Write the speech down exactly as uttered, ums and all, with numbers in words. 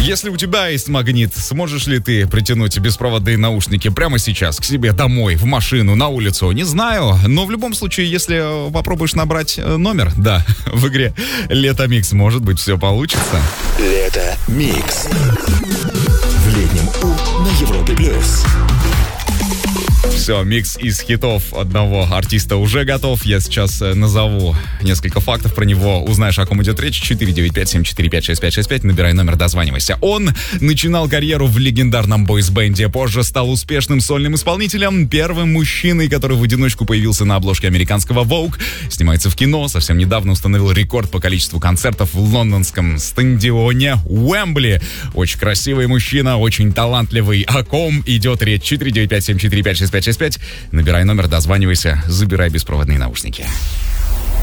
Если у тебя есть магнит, сможешь ли ты притянуть беспроводные наушники прямо сейчас к себе домой, в машину, на улицу? Не знаю, но в любом случае, если попробуешь набрать номер, да, в игре «Лето Микс», может быть, все получится. «Лето Микс» в летнем У на Европе плюс. Все, микс из хитов одного артиста уже готов. Я сейчас назову несколько фактов про него. Узнаешь, о ком идет речь. четыре девять пять семь четыре пять шесть пять шесть пять. Набирай номер, дозванивайся. Он начинал карьеру в легендарном бойс-бенде. Позже стал успешным сольным исполнителем. Первым мужчиной, который в одиночку появился на обложке американского Vogue. Снимается в кино. Совсем недавно установил рекорд по количеству концертов в лондонском стадионе Уэмбли. Очень красивый мужчина, очень талантливый. О ком идет речь? четыре девять пять семь четыре пять шесть пять шесть пять. Набирай номер, дозванивайся, забирай беспроводные наушники.